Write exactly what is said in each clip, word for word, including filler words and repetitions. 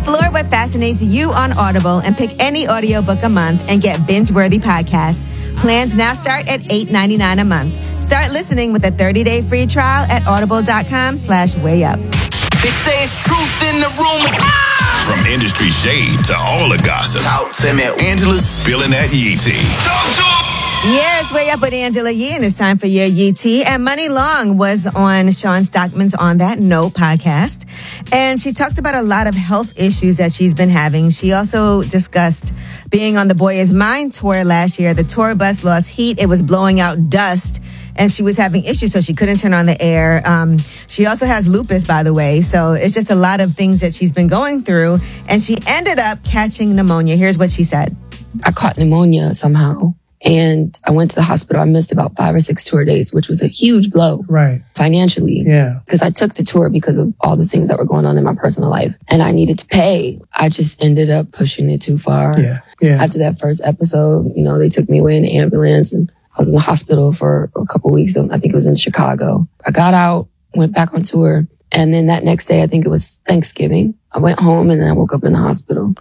Explore what fascinates you on Audible and pick any audiobook a month and get binge-worthy podcasts. Plans now start at eight dollars and ninety-nine cents a month. Start listening with a thirty-day free trial at audible.com slash way up. They say it's truth in the rumors. From industry shade to all the gossip. Talk to me. Angela's spilling that Yee tea. Talk to 'em. Yes, Way Up with Angela Yee, and it's time for your Yee tea. And Money Long was on Sean Stockman's On That Note podcast, and she talked about a lot of health issues that she's been having. She also discussed being on the Boy Is Mine tour last year. The tour bus lost heat. It was blowing out dust, and she was having issues, so she couldn't turn on the air. Um, she also has lupus, by the way, so it's just a lot of things that she's been going through, and she ended up catching pneumonia. Here's what she said. I caught pneumonia somehow. And I went to the hospital. I missed about five or six tour dates, which was a huge blow. Right. Financially. Yeah. Because I took the tour because of all the things that were going on in my personal life. And I needed to pay. I just ended up pushing it too far. Yeah. Yeah. After that first episode, you know, they took me away in the ambulance and I was in the hospital for a couple of weeks. I think it was in Chicago. I got out, went back on tour. And then that next day, I think it was Thanksgiving. I went home and then I woke up in the hospital.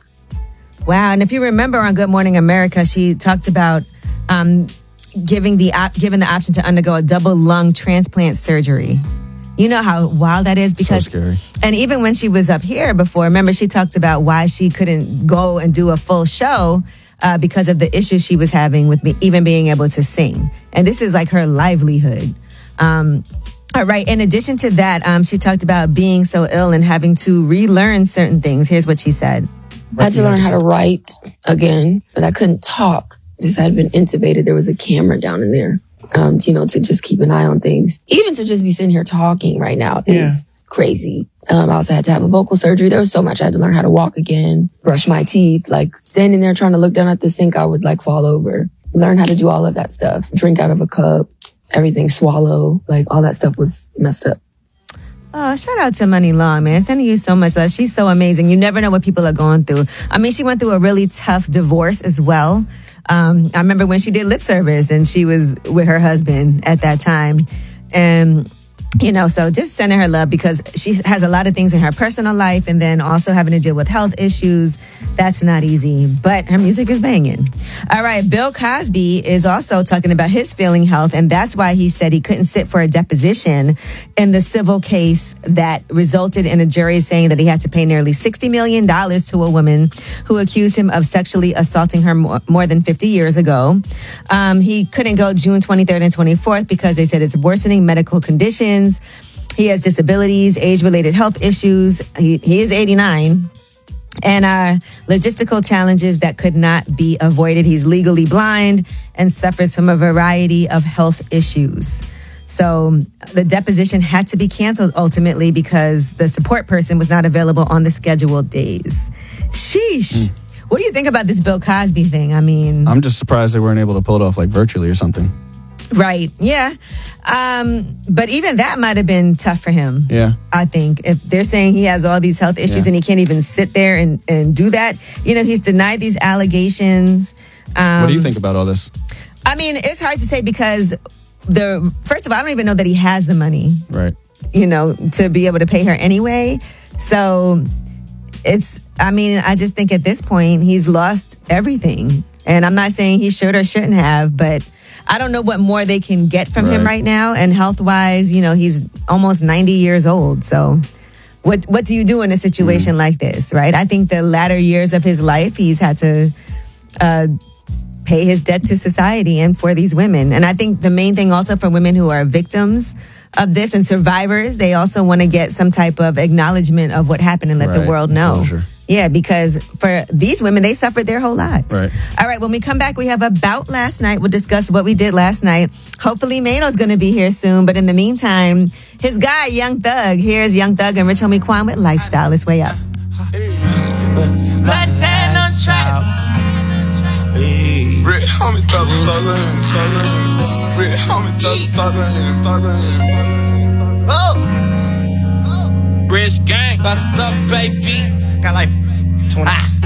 Wow. And if you remember on Good Morning America, she talked about Um, giving the op- given the option to undergo a double lung transplant surgery. You know how wild that is? Because, so scary. And even when she was up here before, remember she talked about why she couldn't go and do a full show uh, because of the issues she was having with me, even being able to sing. And this is like her livelihood. Um, all right. In addition to that, um, she talked about being so ill and having to relearn certain things. Here's what she said. I had to learn how to write again, but I couldn't talk. Because I had been intubated. There was a camera down in there, um, you know, to just keep an eye on things. Even to just be sitting here talking right now is Yeah. crazy. Um, I also had to have a vocal surgery. There was so much. I had to learn how to walk again, brush my teeth, like standing there trying to look down at the sink, I would like fall over. Learn how to do all of that stuff. Drink out of a cup, everything swallow, like all that stuff was messed up. Oh, shout out to Money Long, man. Sending you so much love. She's so amazing. You never know what people are going through. I mean, she went through a really tough divorce as well. Um, I remember when she did Lip Service and she was with her husband at that time. And, you know, so just sending her love because she has a lot of things in her personal life and then also having to deal with health issues. That's not easy, but her music is banging. All right. Bill Cosby is also talking about his failing health, and that's why he said he couldn't sit for a deposition in the civil case that resulted in a jury saying that he had to pay nearly sixty million dollars to a woman who accused him of sexually assaulting her more, more than fifty years ago. Um, he couldn't go June twenty-third and twenty-fourth because they said it's worsening medical conditions. He has disabilities, age-related health issues. He, he is eighty-nine. And uh, logistical challenges that could not be avoided. He's legally blind and suffers from a variety of health issues. So the deposition had to be canceled ultimately because the support person was not available on the scheduled days. Sheesh. Mm. What do you think about this Bill Cosby thing? I mean... I'm just surprised they weren't able to pull it off like virtually or something. Right. Yeah. Um, but even that might have been tough for him. Yeah. I think if they're saying he has all these health issues yeah. and he can't even sit there and, and do that, you know, he's denied these allegations. Um, what do you think about all this? I mean, it's hard to say because the, first of all, I don't even know that he has the money. Right. You know, to be able to pay her anyway. So it's, I mean, I just think at this point he's lost everything. And I'm not saying he should or shouldn't have, but I don't know what more they can get from right. him right now. And health-wise, you know, he's almost ninety years old. So what what do you do in a situation mm. like this, right? I think the latter years of his life, he's had to uh, pay his debt to society and for these women. And I think the main thing also for women who are victims of this and survivors, they also want to get some type of acknowledgement of what happened and let right. the world know. Closure. Yeah, because for these women, they suffered their whole lives. Right. All right, when we come back, we have About Last Night. We'll discuss what we did last night. Hopefully, Mano's going to be here soon. But in the meantime, his guy, Young Thug. Here's Young Thug and Rich Homie Quan with Lifestyle. It's way up. Rich Homie Thug, Thug, Rich Homie Thug, Thug, Oh! Rich gang, fucked up, baby. Got like twenty. Ah.